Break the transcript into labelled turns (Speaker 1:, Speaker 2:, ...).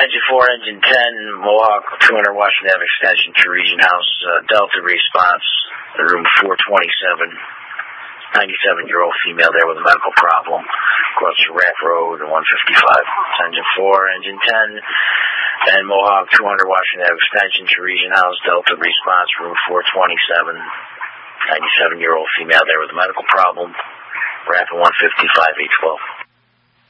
Speaker 1: Engine 4, Engine 10, Mohawk 200 Washington Ave Extension to Region House, Delta response, room 427. 97-year-old female there with a medical problem. Across Rack Road, 155. Engine 4, Engine 10, and Mohawk 200 Washington Ave Extension to Region House, Delta response, room 427. 97-year-old female there with a medical problem. Rapid 155, 812.